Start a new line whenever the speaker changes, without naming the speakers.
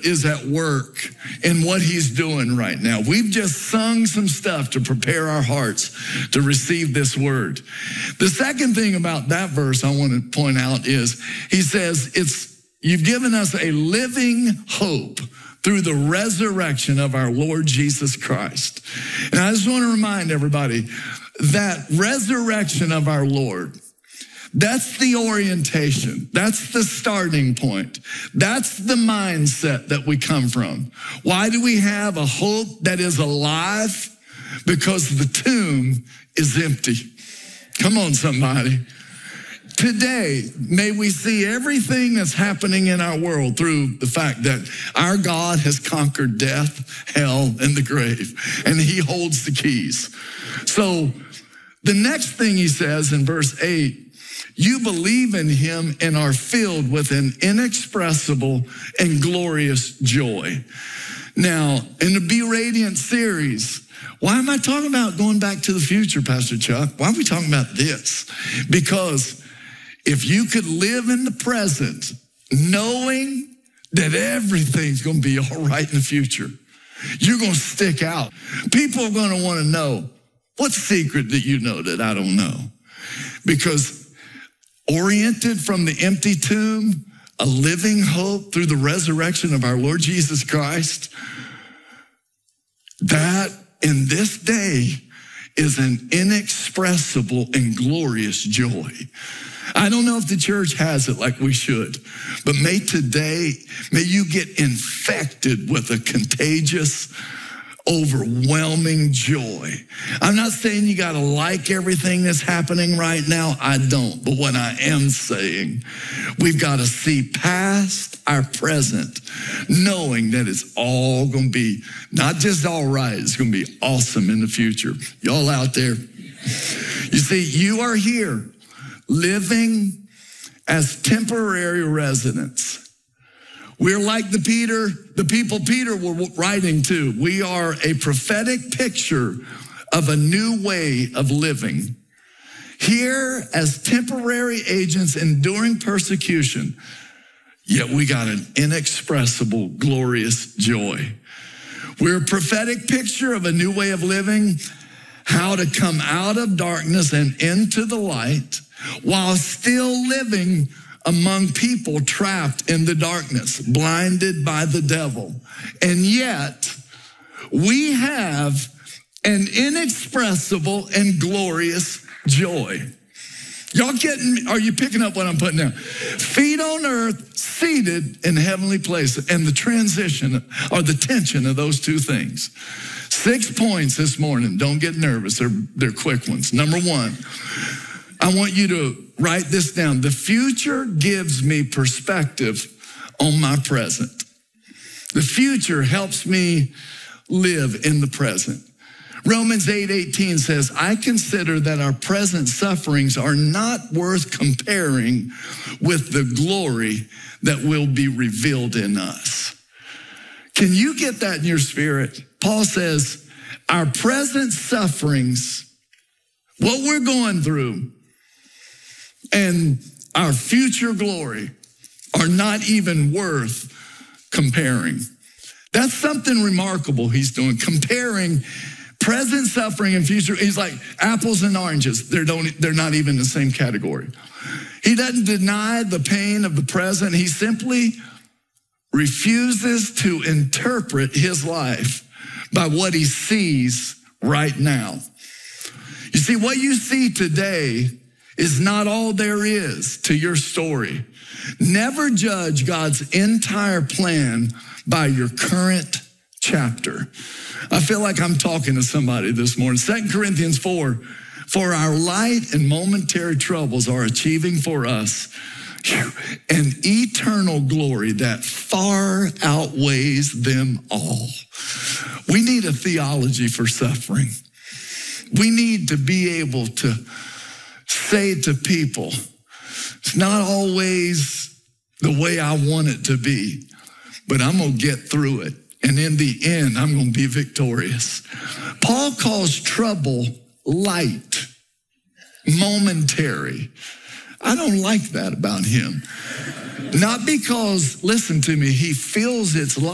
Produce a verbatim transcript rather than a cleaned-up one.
is at work in what he's doing right now. We've just sung some stuff to prepare our hearts to receive this word. The second thing about that verse I want to point out is he says, it's you've given us a living hope through the resurrection of our Lord Jesus Christ. And I just want to remind everybody that resurrection of our Lord, that's the orientation. That's the starting point. That's the mindset that we come from. Why do we have a hope that is alive? Because the tomb is empty. Come on, somebody. Today, may we see everything that's happening in our world through the fact that our God has conquered death, hell, and the grave, and he holds the keys. So the next thing he says in verse eight, you believe in him and are filled with an inexpressible and glorious joy. Now, in the Be Radiant series, why am I talking about going back to the future, Pastor Chuck? Why are we talking about this? Because if you could live in the present, knowing that everything's going to be all right in the future, you're going to stick out. People are going to want to know, what secret that you know that I don't know? Because oriented from the empty tomb, a living hope through the resurrection of our Lord Jesus Christ, that in this day is an inexpressible and glorious joy. I don't know if the church has it like we should, but may today, may you get infected with a contagious, overwhelming joy. I'm not saying you got to like everything that's happening right now. I don't. But what I am saying, we've got to see past our present, knowing that it's all going to be not just all right, it's going to be awesome in the future. Y'all out there? You see, you are here living as temporary residents. We're like the Peter, the people Peter were writing to. We are a prophetic picture of a new way of living. Here as temporary agents enduring persecution, yet we got an inexpressible, glorious joy. We're a prophetic picture of a new way of living, how to come out of darkness and into the light while still living among people trapped in the darkness, blinded by the devil. And yet, we have an inexpressible and glorious joy. Y'all getting, are you picking up what I'm putting down? Feet on earth, seated in heavenly places, and the transition or the tension of those two things. Six points this morning. Don't get nervous. They're, they're quick ones. Number one, I want you to write this down. The future gives me perspective on my present. The future helps me live in the present. Romans eight eighteen says, I consider that our present sufferings are not worth comparing with the glory that will be revealed in us. Can you get that in your spirit? Paul says, our present sufferings, what we're going through, and our future glory are not even worth comparing. That's something remarkable he's doing, comparing present suffering and future. He's like apples and oranges. They're, don't, they're not even in the same category. He doesn't deny the pain of the present. He simply refuses to interpret his life by what he sees right now. You see, what you see today is not all there is to your story. Never judge God's entire plan by your current chapter. I feel like I'm talking to somebody this morning. Second Corinthians four, for our light and momentary troubles are achieving for us an eternal glory that far outweighs them all. We need a theology for suffering. We need to be able to say to people, it's not always the way I want it to be, but I'm going to get through it. And in the end, I'm going to be victorious. Paul calls trouble light, momentary. I don't like that about him. Not because, listen to me, he feels it's light.